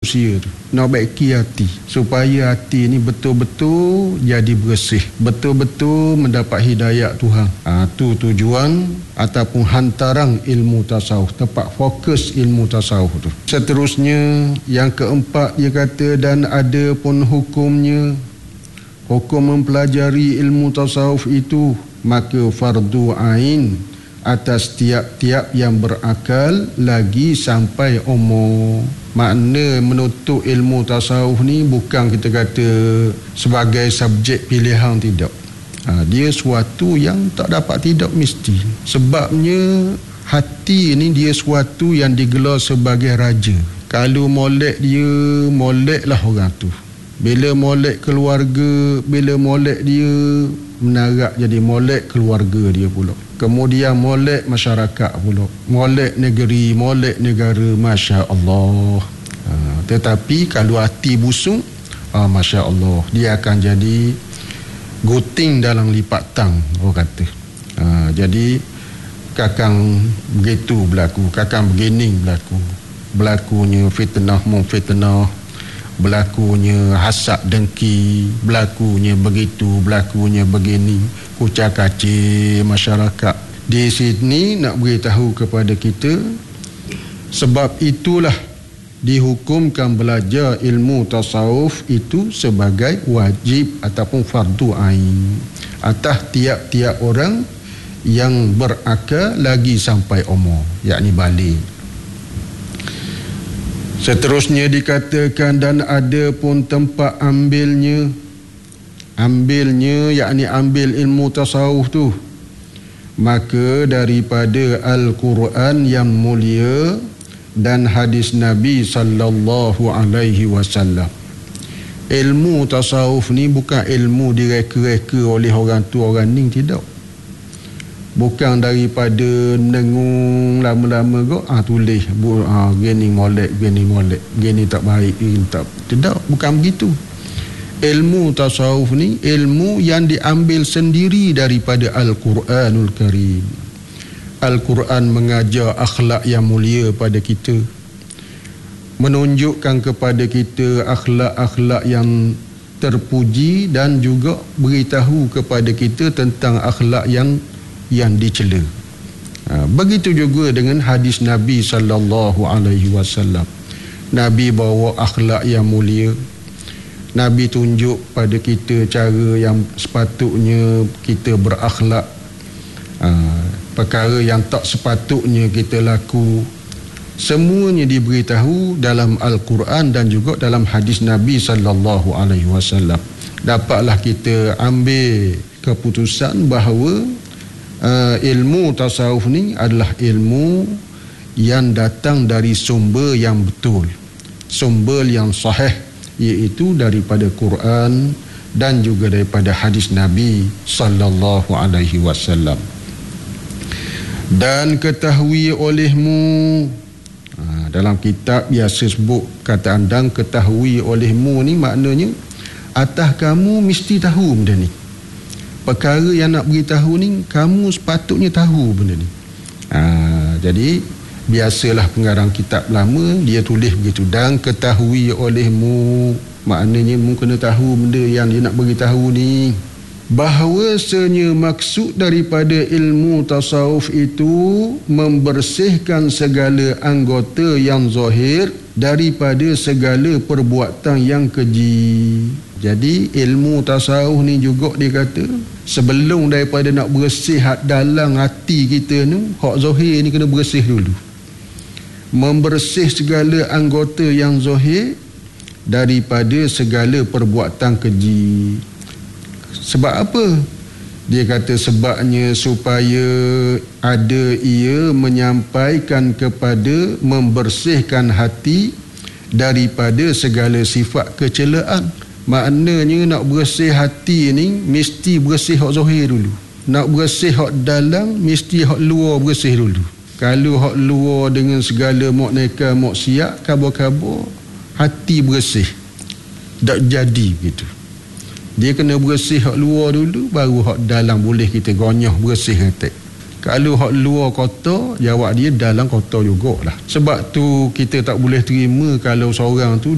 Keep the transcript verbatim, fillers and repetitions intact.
manusia tu. Nak baiki hati supaya hati ni betul-betul jadi bersih, betul-betul mendapat hidayah Tuhan. Ha, tu tujuan ataupun hantaran ilmu tasawuf, tempat fokus ilmu tasawuf tu. Seterusnya yang keempat dia kata, dan ada pun hukumnya, hukum mempelajari ilmu tasawuf itu maka fardu ain atas tiap-tiap yang berakal lagi sampai umur. Makna menuntut ilmu tasawuf ni bukan kita kata sebagai subjek pilihan, tidak. Ha, dia suatu yang tak dapat tidak mesti. Sebabnya hati ni dia suatu yang digelar sebagai raja. Kalau molek dia, moleklah orang tu. Bila molek keluarga, bila molek dia, menarak jadi molek keluarga dia pula. Kemudian molek masyarakat pula, molek negeri, molek negara, Masya Allah. Ha, tetapi kalau hati busuk, ha, Masya Allah, dia akan jadi guting dalam lipat tang, orang kata. Ha, jadi kakang begitu berlaku, kakang begini berlaku. Berlakunya fitnah memfitnah, berlakunya hasad dengki, berlakunya begitu, berlakunya begini, kucak kacir masyarakat. Di sini nak beritahu kepada kita, sebab itulah dihukumkan belajar ilmu tasawuf itu sebagai wajib ataupun fardu ain atas tiap-tiap orang yang berakal lagi sampai umur, yakni balik. Seterusnya dikatakan, dan ada pun tempat ambilnya, ambilnya yakni ambil ilmu tasawuf tu, maka daripada Al-Quran yang mulia dan hadis Nabi sallallahu alaihi wasallam. Ilmu tasawuf ni bukan ilmu direka-reka oleh orang tu orang ni, tidak. Bukan daripada nengung lama-lama kau ah tulis bu, ah gini molek, gini molek, gini tak baik, gini tak. Tidak, bukan begitu. Ilmu tasawuf ni ilmu yang diambil sendiri daripada Al-Quranul Karim. Al-Quran mengajar akhlak yang mulia pada kita, menunjukkan kepada kita akhlak-akhlak yang terpuji dan juga beritahu kepada kita tentang akhlak yang yang dicela. Ha, begitu juga dengan hadis Nabi sallallahu alaihi wasallam. Nabi bawa akhlak yang mulia. Nabi tunjuk pada kita cara yang sepatutnya kita berakhlak. Ha, perkara yang tak sepatutnya kita laku. Semuanya diberitahu dalam Al-Quran dan juga dalam hadis Nabi sallallahu alaihi wasallam. Dapatlah kita ambil keputusan bahawa Uh, ilmu tasawuf ni adalah ilmu yang datang dari sumber yang betul, sumber yang sahih, iaitu daripada Quran dan juga daripada hadis Nabi sallallahu alaihi wasallam. Dan ketahui olehmu, uh, dalam kitab biasa sebut kataan dan ketahui olehmu ni maknanya atas kamu mesti tahu benda ni. Perkara yang nak beritahu ni kamu sepatutnya tahu benda ni. Ha, jadi biasalah pengarang kitab lama dia tulis begitu, dan ketahui olehmu, maknanya mu kena tahu benda yang dia nak beritahu ni. Bahawasanya maksud daripada ilmu tasawuf itu membersihkan segala anggota yang zahir daripada segala perbuatan yang keji. Jadi ilmu tasawuf ni juga dia kata, sebelum daripada nak bersih dalam hati kita ni, hak zahir ni kena bersih dulu. Membersih segala anggota yang zahir daripada segala perbuatan keji. Sebab apa? Dia kata sebabnya supaya ada ia menyampaikan kepada membersihkan hati daripada segala sifat kecelaan. Maknanya nak bersih hati ni mesti bersih hak zahir dulu. Nak bersih hak dalam mesti hak luar bersih dulu. Kalau hak luar dengan segala maksiat maksiat, kabar-kabar, hati bersih, tak jadi begitu. Dia kena bersih hak luar dulu, baru hak dalam boleh kita gonyah bersih hati. Kalau hak luar kotor, jawab dia dalam kotor jugalah. Sebab tu kita tak boleh terima kalau seorang tu